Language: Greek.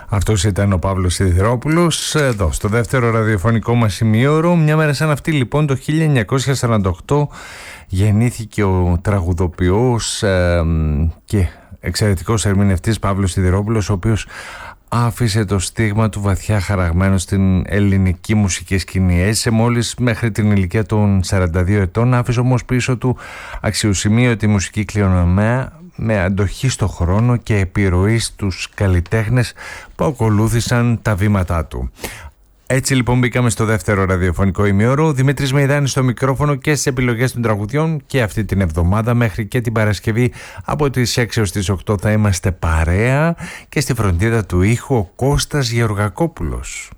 Αυτός ήταν ο Παύλος Σιδηρόπουλος εδώ στο δεύτερο ραδιοφωνικό μας ημίωρο. Μια μέρα σαν αυτή λοιπόν το 1948 γεννήθηκε ο τραγουδοποιός και εξαιρετικός ερμηνευτής Παύλος Σιδηρόπουλος, ο οποίος άφησε το στίγμα του βαθιά χαραγμένο στην ελληνική μουσική σκηνή. Έζησε μόλις μέχρι την ηλικία των 42 ετών, άφησε όμως πίσω του αξιοσημείωτη μουσική κληρονομιά με αντοχή στο χρόνο και επιρροή στους καλλιτέχνες που ακολούθησαν τα βήματά του. Έτσι λοιπόν μπήκαμε στο δεύτερο ραδιοφωνικό ημίωρο. Δημήτρης Μεϊδάνης στο μικρόφωνο και στις επιλογές των τραγουδιών, και αυτή την εβδομάδα μέχρι και την Παρασκευή από τις 6 έως τις 8 θα είμαστε παρέα, και στη φροντίδα του ήχου ο Κώστας Γεωργακόπουλος.